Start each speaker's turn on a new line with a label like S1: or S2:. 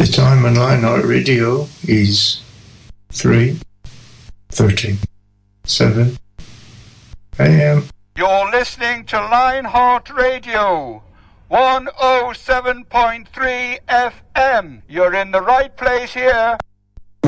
S1: The time on Lionheart Radio is 3:37 a.m.
S2: You're listening to Lionheart Radio, 107.3 FM. You're in the right place here.